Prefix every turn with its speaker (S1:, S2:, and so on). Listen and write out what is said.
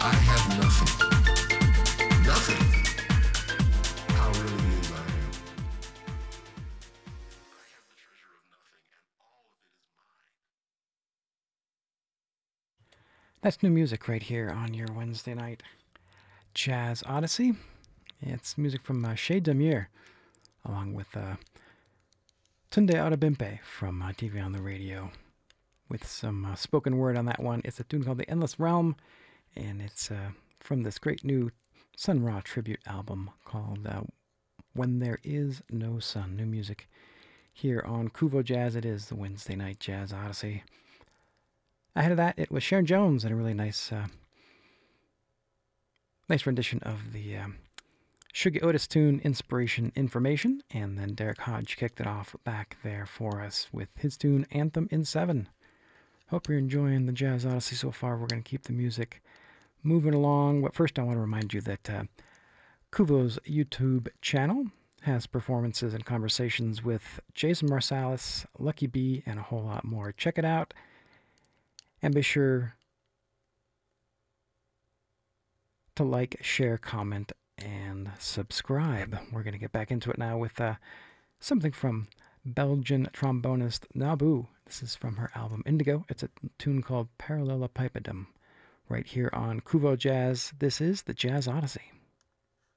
S1: I have nothing. Nothing. How really is I am. I have the treasure of nothing, and all of it is mine.
S2: That's new music right here on your Wednesday night Jazz Odyssey. It's music from Chez Demure, along with Tunde Adebimpe from TV on the Radio, with some spoken word on that one. It's a tune called The Endless Realm, and it's from this great new Sun Ra tribute album called When There Is No Sun. New music here on Kuvo Jazz. It is the Wednesday night Jazz Odyssey. Ahead of that, it was Sharon Jones and a really nice rendition of the Shuggie Otis tune Inspiration Information, and then Derek Hodge kicked it off back there for us with his tune Anthem in 7. Hope you're enjoying the Jazz Odyssey so far. We're going to keep the music moving along. But first, I want to remind you that Kuvo's YouTube channel has performances and conversations with Jason Marsalis, Lucky B, and a whole lot more. Check it out, and be sure to like, share, comment, and subscribe. We're going to get back into it now with something from Belgian trombonist Nabu. This is from her album Indigo. It's a tune called Parallelepipedum right here on Kuvo Jazz. This is the Jazz Odyssey.